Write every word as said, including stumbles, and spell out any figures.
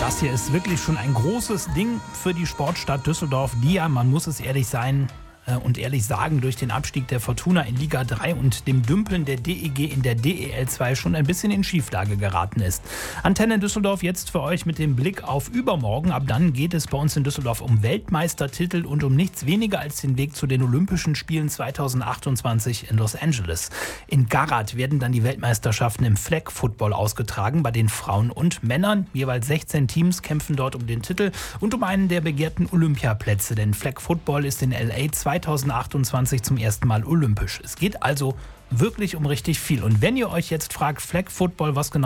Das hier ist wirklich schon ein großes Ding für die Sportstadt Düsseldorf, die ja, man muss es ehrlich sein äh, und ehrlich sagen, durch den Abstieg der Fortuna in Liga drei und dem Dümpeln der D E G in der D E L zwei schon ein bisschen in Schieflage geraten ist. Antenne Düsseldorf jetzt für euch mit dem Blick auf übermorgen. Ab dann geht es bei uns in Düsseldorf um Weltmeistertitel und um nichts weniger als den Weg zu den Olympischen Spielen zweitausendachtundzwanzig in Los Angeles. In Garat werden dann die Weltmeisterschaften im Flag Football ausgetragen bei den Frauen und Männern. Jeweils sechzehn Teams kämpfen dort um den Titel und um einen der begehrten Olympiaplätze, denn Flag Football ist in L A zweitausendachtundzwanzig zum ersten Mal olympisch. Es geht also wirklich um richtig viel. Und wenn ihr euch jetzt fragt, Flag Football, was genau